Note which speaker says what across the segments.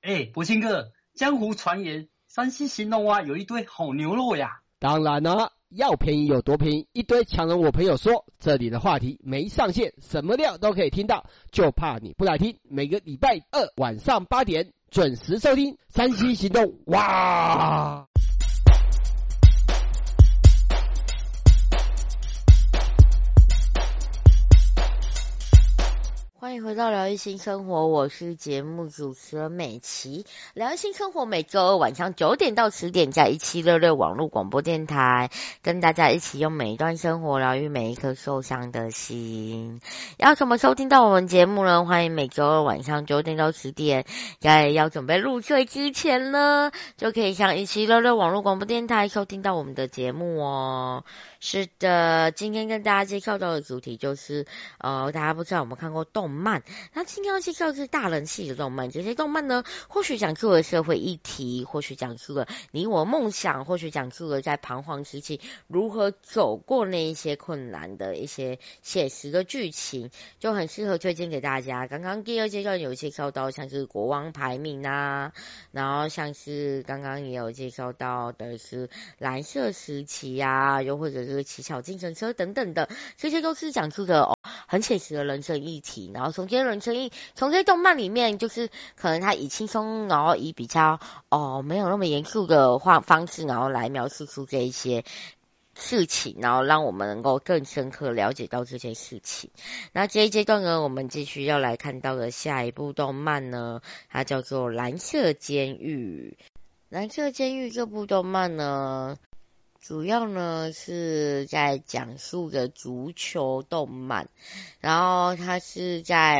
Speaker 1: 博兴哥，江湖传言山西兴隆蛙有一堆好牛肉呀。
Speaker 2: 当然了，要便宜有多便宜，一堆强人我朋友说，这里的话题没上限，什么料都可以听到，就怕你不来听。每个礼拜二晚上8点准时收听山西行动哇！
Speaker 3: 欢迎回到疗愈新生活，我是节目主持人美琪。疗愈新生活每周二晚上9点到10点，在1766网络广播电台，跟大家一起用每一段生活疗愈每一颗受伤的心。要怎么收听到我们节目呢？欢迎每周二晚上9点到10点，在要准备入睡之前呢，就可以上1766网络广播电台收听到我们的节目哦。是的，今天跟大家介绍到的主题就是大家不知道有没有看过动漫，那今天要介绍的是大人系的动漫。这些动漫呢，或许讲述了社会议题，或许讲述了你我梦想，或许讲述了在彷徨时期如何走过那一些困难的一些写实的剧情，就很适合推荐给大家。刚刚第二阶段有介绍到像是国王排名啊，然后像是刚刚也有介绍到的是蓝色时期啊，又或者是奇巧精神车等等的，这些都是讲述的很写实的人生议题。然后从这些动漫里面，就是可能他以轻松，然后以比较没有那么严肃的方式，然后来描述出这一些事情，然后让我们能够更深刻了解到这些事情。那这一阶段呢，我们继续要来看到的下一部动漫呢，它叫做蓝色监狱。蓝色监狱这部动漫呢，主要呢是在讲述的足球动漫，然后它是在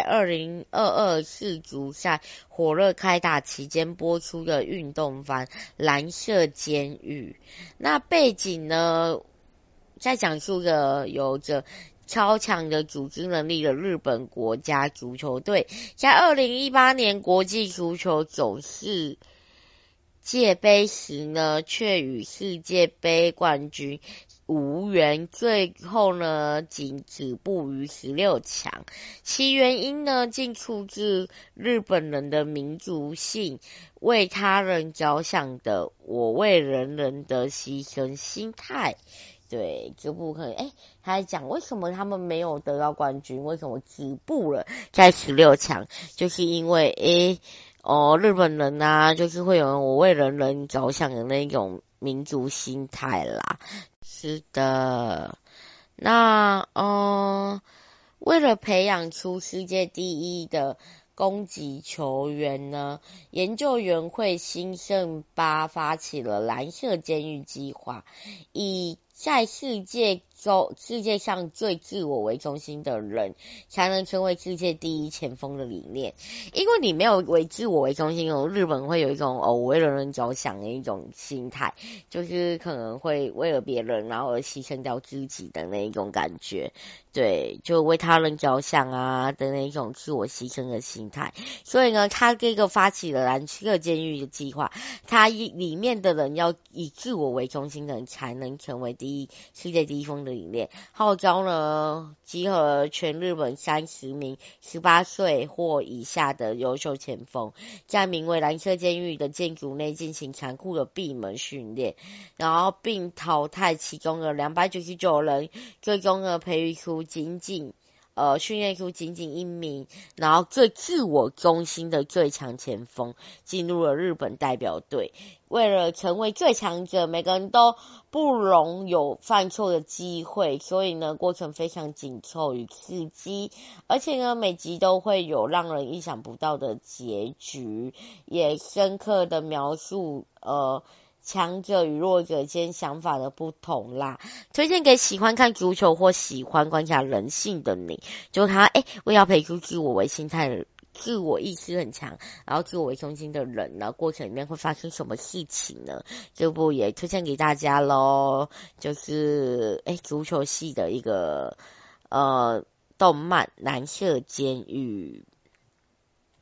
Speaker 3: 2022世足赛火热开打期间播出的运动番《蓝色监狱》。那背景呢，在讲述的有着超强的组织能力的日本国家足球队，在2018年国际足球总世界杯时呢，却与世界杯冠军无缘，最后呢仅止步于16强。其原因呢，竟出自日本人的民族性，为他人着想的我为人人的牺牲心态。对，这部可能他还讲为什么他们没有得到冠军，为什么止步了在16强，就是因为日本人啊，就是会有我为人人着想的那种民族心态啦。是的，那为了培养出世界第一的攻击球员呢，研究员会兴盛吧发起了蓝色监狱计划，以在世界上最自我为中心的人才能成为世界第一前锋的理念。因为你没有为自我为中心，日本会有一种我为了人着想的一种心态，就是可能会为了别人然后而牺牲掉自己的那一种感觉。对，就为他人着想啊的那种自我牺牲的心态。所以呢，他这个发起了蓝色监狱的计划，他里面的人要以自我为中心的人才能成为世界第一锋的理念。号召呢，集合全日本30名18岁或以下的优秀前锋，在名为蓝色监狱的建筑内进行残酷的闭门训练，然后并淘汰其中的299人，最终呢培育出训练出仅仅1名，然后最自我中心的最强前锋，进入了日本代表队。为了成为最强者，每个人都不容有犯错的机会，所以呢，过程非常紧凑与刺激，而且呢，每集都会有让人意想不到的结局，也深刻的描述强者与弱者间想法的不同啦。推荐给喜欢看足球或喜欢观察人性的你，就他为了培出自我为心态自我意识很强，然后自我为中心的人呢，过程里面会发生什么事情呢？这部也推荐给大家咯，就是足球系的一个动漫蓝色监狱。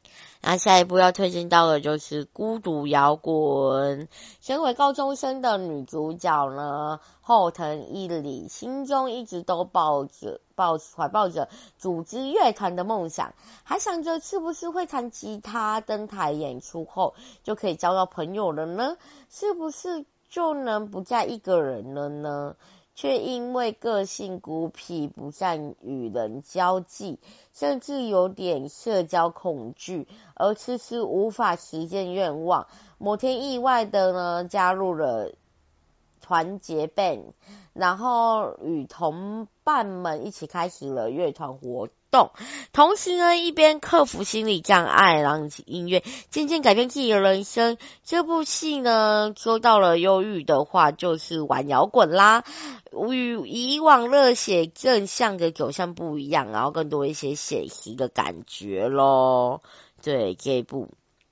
Speaker 3: 那下一部要推荐到的就是孤独摇滚。身为高中生的女主角呢，后藤一里心中一直都怀抱着组织乐团的梦想，还想着是不是会弹吉他登台演出后就可以交到朋友了呢？是不是就能不再一个人了呢？却因为个性孤僻，不善与人交际，甚至有点社交恐惧，而迟迟无法实现愿望。某天意外的呢，加入了团结 band， 然后与同伴们一起开始了乐团活动，同时呢，一边克服心理障碍，让音乐渐渐改变自己的人生。这部戏呢，说到了忧郁的话，就是玩摇滚啦，与以往热血正向的走向不一样，然后更多一些写实的感觉咯。对，这一部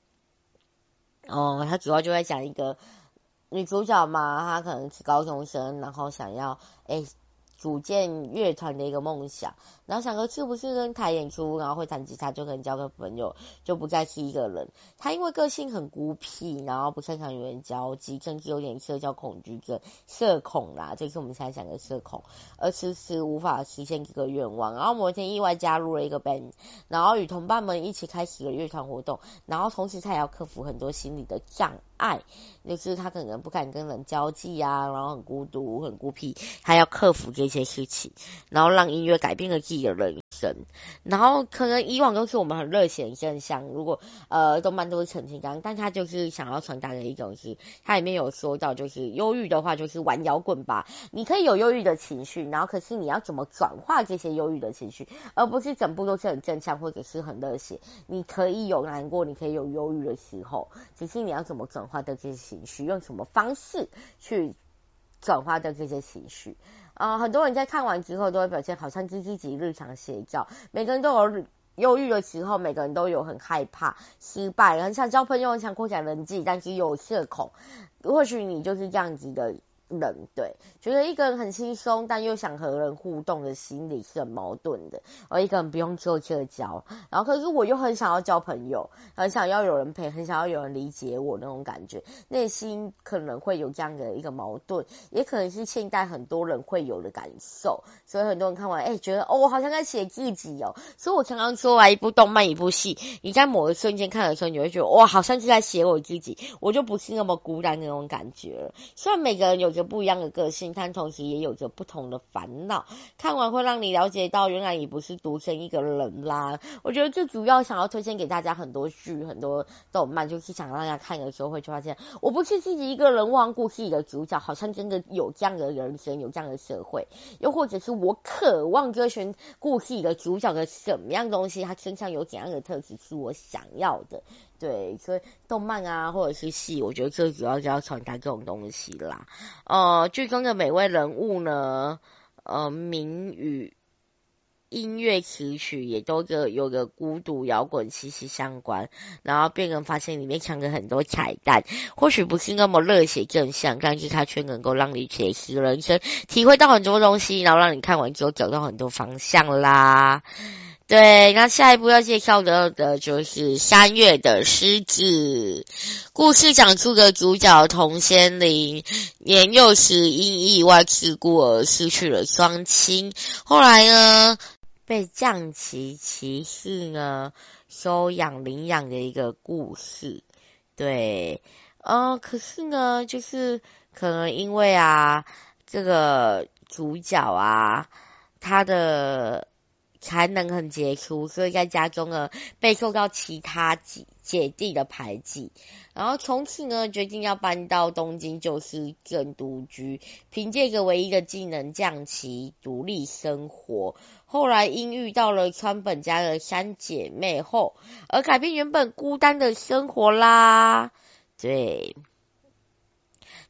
Speaker 3: 它主要就在讲一个女主角嘛，她可能是高中生，然后想要组建乐团的一个梦想，然后想说是不是跟台演出，然后会弹吉他就可能交个朋友，就不再是一个人。她因为个性很孤僻，然后不擅长与人交际，甚至有点社交恐惧症、社恐啦，这是我们现在讲的社恐，而迟迟无法实现这个愿望。然后某天意外加入了一个 band， 然后与同伴们一起开始了乐团活动，然后同时她也要克服很多心理的障碍，就是她可能不敢跟人交际啊，然后很孤独、很孤僻，她要克服这些事情，然后让音乐改变了自己的人生。然后可能以往都是我们很热血很正向，如果动漫都是成绩纲，但他就是想要传达的一种是，他里面有说到就是忧郁的话就是玩摇滚吧，你可以有忧郁的情绪，然后可是你要怎么转化这些忧郁的情绪，而不是整部都是很正向或者是很热血。你可以有难过，你可以有忧郁的时候，只是你要怎么转化的这些情绪，用什么方式去转化的这些情绪。很多人在看完之后都会表现好像是自己日常写照，每个人都有忧郁的时候，每个人都有很害怕失败，很想交朋友，很想扩展人际，但是又有社恐。或许你就是这样子的人，对，觉得一个人很轻松，但又想和人互动的心理是很矛盾的。而一个人不用做社交，然后可是我又很想要交朋友，很想要有人陪，很想要有人理解我那种感觉，内心可能会有这样的一个矛盾，也可能是现代很多人会有的感受。所以很多人看完觉得我好像在写自己哦。所以我常常说一部动漫一部戏，你在某个瞬间看的时候，你会觉得哇，好像是在写我自己，我就不是那么孤单的那种感觉了。虽然每个人有着不一样的个性，但同时也有着不同的烦恼。看完会让你了解到，原来你不是独身一个人啦。我觉得最主要想要推荐给大家很多剧、很多动漫，就是想让大家看的时候会发现，我不是自己一个人望故事里的主角，好像真的有这样的人生，有这样的社会，又或者是我渴望追寻故事里的主角的什么样东西，他身上有怎样的特质是我想要的。对，所以动漫啊或者是戏，我觉得最主要就要传达这种东西啦。剧中的每位人物呢，名与音乐词曲也都有个孤独摇滚息息相关，然后变人发现里面藏着很多彩蛋，或许不是那么热血正向，但是它却能够让你写实人生，体会到很多东西，然后让你看完之后找到很多方向啦。对，那下一步要介绍的就是3月的狮子。故事讲述的主角童仙灵年幼时因意外事故而失去了双亲，后来呢被将棋骑士呢收养领养的一个故事。对，可是呢就是可能因为这个主角他的才能很杰出，所以在家中呢被受到其他姐弟的排挤，然后从此呢决定要搬到东京旧市镇独居，凭借着唯一的技能将棋独立生活。后来因遇到了川本家的3姐妹后，而改变原本孤单的生活啦。对，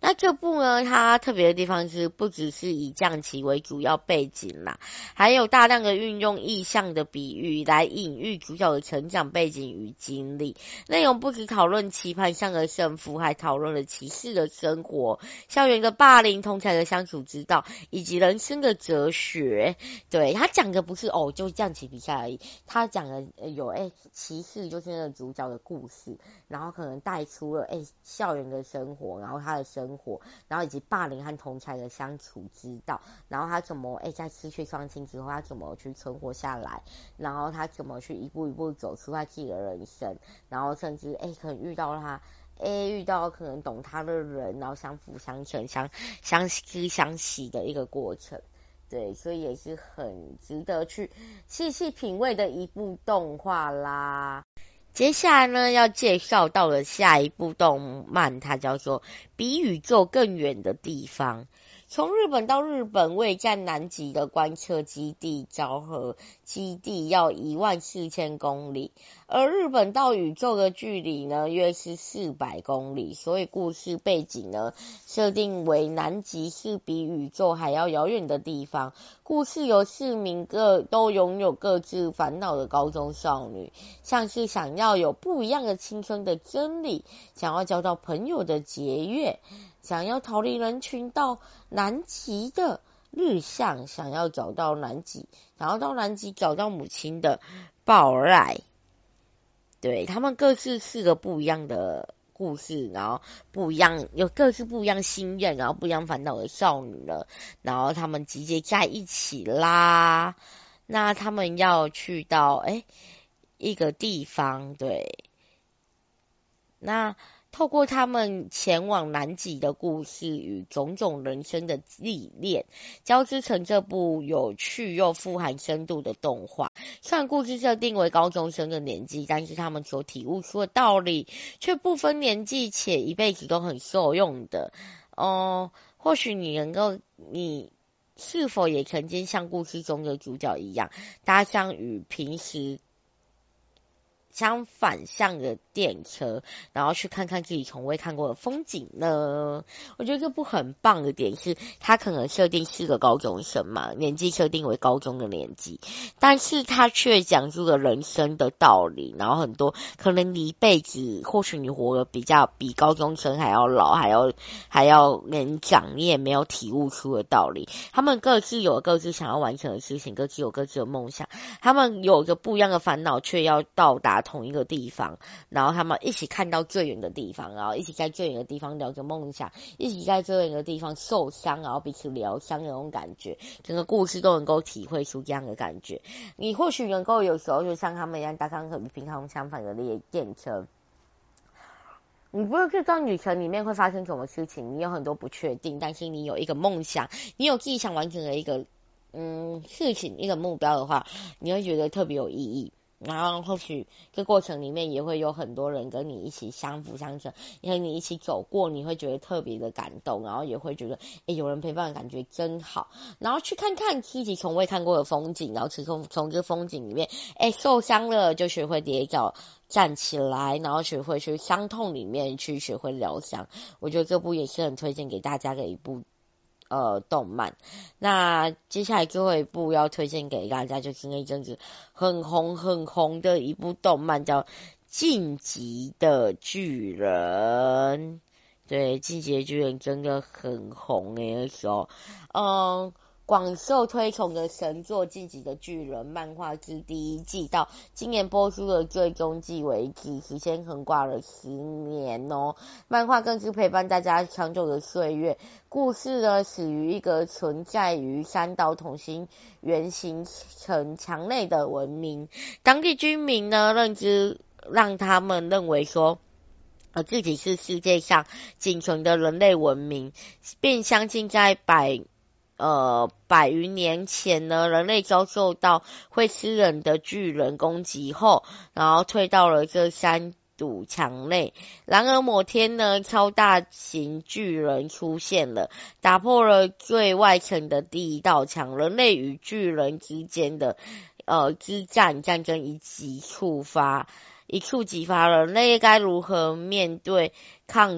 Speaker 3: 那这部呢，它特别的地方是不只是以将棋为主要背景啦，还有大量的运用意象的比喻来隐喻主角的成长背景与经历。内容不只讨论棋盘上的胜负，还讨论了棋士的生活、校园的霸凌、同侪的相处之道，以及人生的哲学。对，他讲的不是就象棋比赛而已，他讲的有棋士就是那个主角的故事，然后可能带出了校园的生活，然后他的生活，然后以及霸凌和同侪的相处之道，然后他怎么在失去双亲之后，他怎么去存活下来，然后他怎么去一步一步走出他自己的人生，然后甚至可能遇到可能懂他的人，然后相辅相成、相知相惜的一个过程。对，所以也是很值得去细细品味的一部动画啦。接下来呢，要介绍到了下一部动漫，它叫做《比宇宙更远的地方》。从日本到日本位在南极的观测基地昭和基地要14000公里，而日本到宇宙的距离呢约是400公里，所以故事背景呢设定为南极是比宇宙还要遥远的地方。故事由4名都拥有各自烦恼的高中少女，像是想要有不一样的青春的真理，想要交到朋友的结月，想要逃离人群到南极的日向，想要到南极找到母亲的报赖。对，他们各自4个不一样的故事，然后有各自不一样心愿，然后不一样烦恼的少女了，然后他们集结在一起啦。那他们要去到一个地方，对，那透过他们前往南极的故事与种种人生的历练，交织成这部有趣又富含深度的动画。虽然故事设定为高中生的年纪，但是他们所体悟出的道理却不分年纪，且一辈子都很受用的。或许你是否也曾经像故事中的主角一样，搭上与平时相反向的电车，然后去看看自己从未看过的风景呢？我觉得这部很棒的点是，他可能设定是个高中生嘛，年纪设定为高中的年纪，但是他却讲述了人生的道理，然后很多可能你一辈子，或许你活得比高中生还要老，还要年长，你也没有体悟出的道理。他们各自有各自想要完成的事情，各自有各自的梦想，他们有着不一样的烦恼，却要到达同一个地方，然后他们一起看到最远的地方，然后一起在最远的地方聊着梦想，一起在最远的地方受伤，然后彼此疗伤的那种感觉，整个故事都能够体会出这样的感觉。你或许能够有时候就像他们一样搭上与平常相反的电车，你不知道旅程里面会发生什么事情，你有很多不确定，但是你有一个梦想，你有自己想完成的一个事情，一个目标的话，你会觉得特别有意义。然后或许这过程里面也会有很多人跟你一起相辅相成，因为你一起走过，你会觉得特别的感动，然后也会觉得有人陪伴的感觉真好，然后去看看自己从未看过的风景，然后从这风景里面受伤了就学会跌倒站起来，然后学会去伤痛里面去学会疗伤。我觉得这部也是很推荐给大家的一部动漫。那接下来最后一部要推荐给大家，就是那阵子很红的一部动漫，叫《进击的巨人》。对，《进击的巨人》真的很红那时候，广受推崇的神作《进击的巨人》漫画自第1季到今年播出的最终季为止，时间横跨了10年哦。漫画更是陪伴大家长久的岁月。故事呢，始于一个存在于山岛统星原型城墙内的文明，当地居民呢让他们认为说自己是世界上仅存的人类文明，并相信在百余年前呢，人类遭受到会吃人的巨人攻击后，然后退到了这山堵墙内。然而某天呢，超大型巨人出现了，打破了最外层的第一道墙，人类与巨人之间的战争一触即发，人类该如何面对抗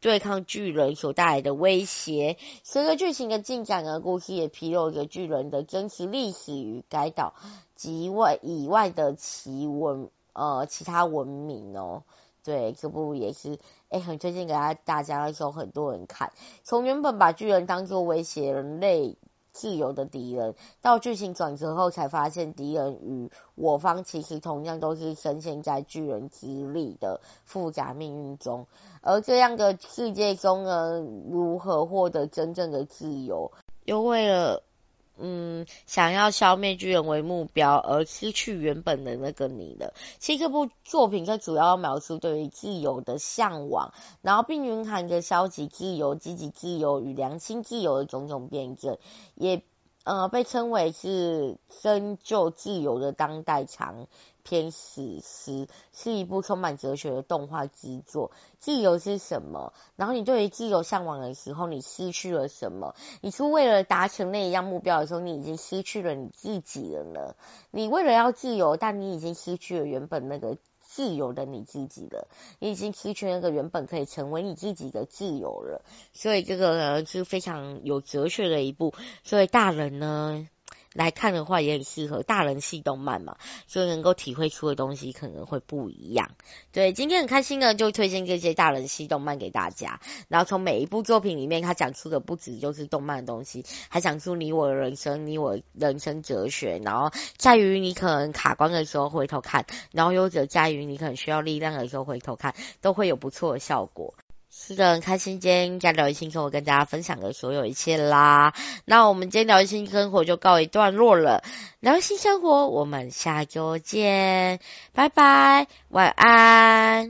Speaker 3: 对抗巨人所带来的威胁。随着剧情的进展呢，故事也披露着巨人的真实历史与该岛及以外的其他文明哦。对，这部也是很推荐给大家，那时候很多人看。从原本把巨人当作威胁人类自由的敌人，到剧情转折后才发现敌人与我方其实同样都是深陷在巨人之力的复杂命运中，而这样的世界中呢，如何获得真正的自由，又为了想要消灭巨人为目标而失去原本的那个你了。其实这部作品它主要描述对于自由的向往，然后并蕴含着消极自由、积极自由与良心自由的种种辩证，也被称为是深究自由的当代长篇史诗，是一部充满哲学的动画之作。自由是什么？然后你对于自由向往的时候，你失去了什么？你是为了达成那一样目标的时候，你已经失去了你自己了呢？你为了要自由，但你已经失去了原本那个自由的你自己了，你已经失去那个原本可以成为你自己的自由了。所以这个呢是非常有哲学的一部，所以大人呢来看的话也很适合，大人系动漫嘛，所以能够体会出的东西可能会不一样。对，今天很开心呢，就推荐这些大人系动漫给大家，然后从每一部作品里面他讲出的不止就是动漫的东西，还讲出你我的人生，你我人生哲学，然后在于你可能卡关的时候回头看，然后又者在于你可能需要力量的时候回头看，都会有不错的效果。是的，很开心今天在聊新生活跟大家分享的所有一切啦。那我们今天聊新生活就告一段落了，聊新生活我们下周见，拜拜，晚安。